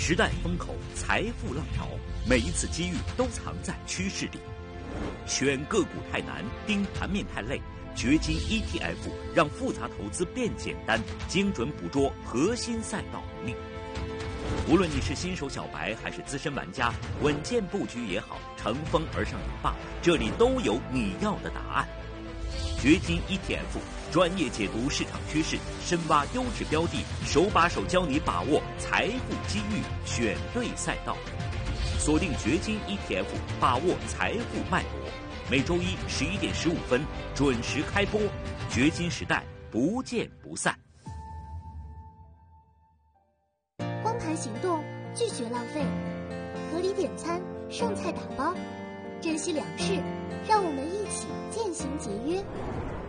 时代风口，财富浪潮，每一次机遇都藏在趋势里。选个股太难，盯盘面太累，掘金 ETF 让复杂投资变简单，精准捕捉核心赛道能力。无论你是新手小白还是资深玩家，稳健布局也好，乘风而上也罢，这里都有你要的答案。掘金 ETF 专业解读市场趋势，深挖优质标的，手把手教你把握财富机遇，选对赛道。锁定掘金 ETF， 把握财富脉搏。每周一11点15分准时开播，掘金时代不见不散。 光盘行动，拒绝浪费，合理点餐，剩菜打包，珍惜粮食，让我们一起渐行节约。